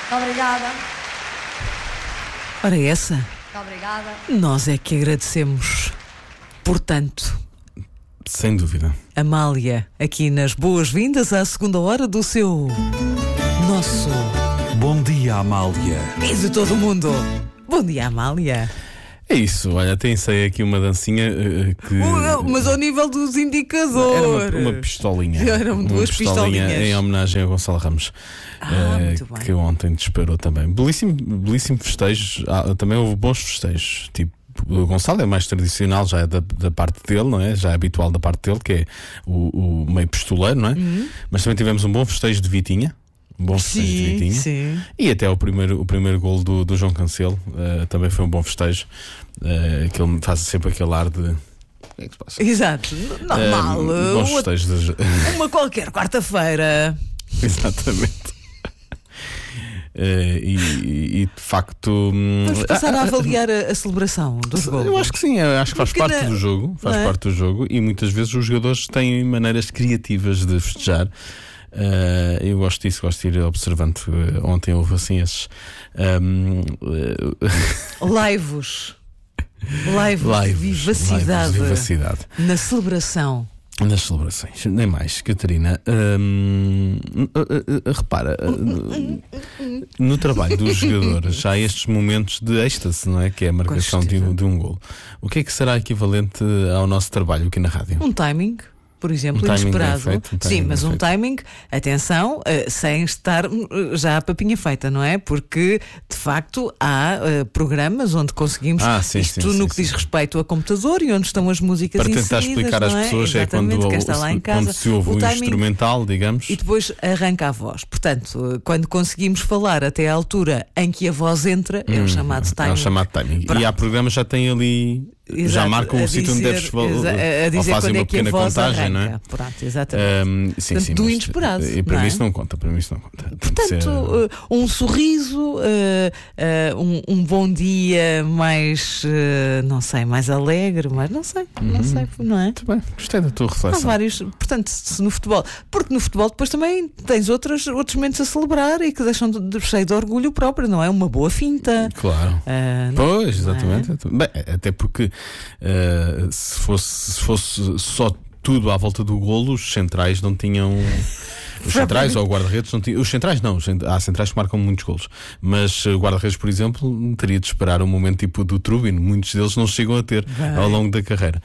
Obrigada. Ora, essa, Muito obrigada. nós é que agradecemos. Portanto, Sem dúvida. Amália, aqui nas boas-vindas à segunda hora do seu nosso Bom dia, Amália. e de todo o mundo. Bom dia, Amália. É isso, olha, até ensaiei aqui uma dancinha que. Mas ao nível dos indicadores. Era uma pistolinha. Eram duas uma pistolinha pistolinhas. em homenagem a Gonçalo Ramos. Muito bem. Que ontem disparou também. Belíssimo festejo. Também houve bons festejos. Tipo, o Gonçalo é mais tradicional, já é da parte dele, não é? Já é habitual da parte dele, que é o meio pistoleiro, não é? Mas também tivemos um bom festejo de Vitinha. Um bom festejo de Vitinha. Sim. E até o primeiro gol do João Cancelo também foi um bom festejo. Que ele faz sempre aquele ar de. O que é que se passa? Exato. Normal. Bons festejos. Uma qualquer quarta-feira. Exatamente. E de facto. Vamos passar a avaliar a celebração dos golos. Eu acho que sim, acho que faz Pequena- parte do jogo. Faz não é? parte do jogo e muitas vezes os jogadores têm maneiras criativas de festejar. Eu gosto disso, gosto de ir observando. Ontem houve assim esses Laivos de vivacidade lives de vivacidade na celebração. nas celebrações. Nem mais, Catarina. Repara, no trabalho dos jogadores há estes momentos de êxtase, não é? Que é a marcação de um golo. O que é que será equivalente ao nosso trabalho aqui na rádio? Um timing, por exemplo, Um timing inesperado. bem feito, um timing Sim, mas bem um feito. timing, atenção, sem estar já a papinha feita, não é? Porque de facto há programas onde conseguimos Sim, isto sim, no sim, que diz sim. respeito a computador e onde estão as músicas Para tentar inseridas, explicar às não é? pessoas é Exatamente, quando quem está lá em casa, quando se ouve o um timing, instrumental, digamos. e depois arranca a voz. Portanto, quando conseguimos falar até à altura em que a voz entra, é o chamado timing. É o chamado timing. Pronto. E há programas que já têm ali. Já Exato, marcam a o sítio onde dizer- deves a ou dizer fazem quando uma é que a pequena voz contagem, arranca. não é? Pronto, exatamente. Sim, Portanto, sim, do mas, inesperado, E para não mim é? isso não conta. Para mim isso não conta. Tem que Portanto, ser- um sorriso, um bom dia mais, não sei, mais alegre, mas não sei, não é? Muito bem, gostei da tua Há reflexão. vários, portanto, se no futebol, porque no futebol depois também tens outros momentos a celebrar e que deixam cheio de orgulho próprio, não é? Uma boa finta. Claro. Não- Pois, não é? exatamente. Bem, até porque se fosse só tudo à volta do golo, os centrais não tinham. Os centrais ou o guarda-redes não tinham. Os centrais não, há centrais que marcam muitos golos. Mas o guarda-redes, por exemplo, teria de esperar um momento tipo do Trubin. Muitos deles não chegam a ter ao longo da carreira.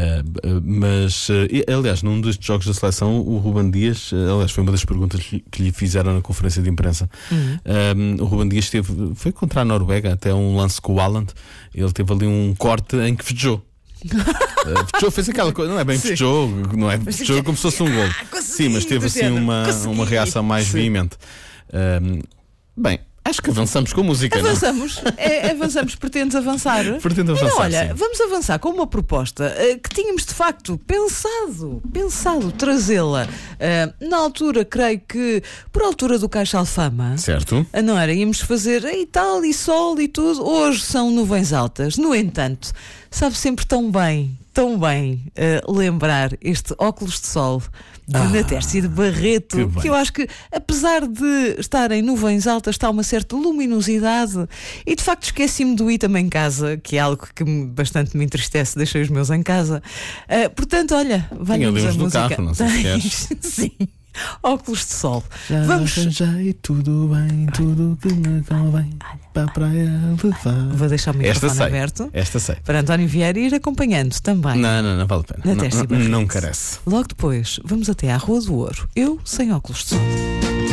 Aliás, num destes jogos da seleção, o Ruben Dias, aliás, foi uma das perguntas que lhe fizeram na conferência de imprensa. O Ruben Dias foi contra a Noruega, até um lance com o Haaland. Ele teve ali um corte em que festejou. Festejou, fez aquela coisa, não é bem festejou, não é festejou como se fosse um gol. Sim, mas teve assim uma reação mais veemente. Bem, acho que avançamos com a música, não? Avançamos, pretendes avançar? Pretendo avançar, Então, olha, sim. vamos avançar com uma proposta que tínhamos de facto pensado trazê-la na altura, creio que por altura do Caixa Alfama. Certo? Não era? Íamos fazer e tal, e sol e tudo. Hoje são nuvens altas. No entanto, sabe sempre tão bem lembrar este óculos de sol de Natércia de Barreto, que bem. que eu acho que, apesar de estar em nuvens altas, está uma certa luminosidade. E de facto esqueci-me do item em casa, que é algo que bastante me entristece, deixei os meus em casa. Portanto, olha, vamos ali a uns do música. carro, não sei se queres. Sim. Óculos de sol. Já Vamos. arranjei tudo bem, tudo que me convém para a praia levar. Vou deixar o Esta microfone sei, aberto esta sei. para António Vieira ir acompanhando também. Não vale a pena. Natércia Barreto. Não carece. Logo depois, vamos até à Rua do Ouro. Eu sem óculos de sol.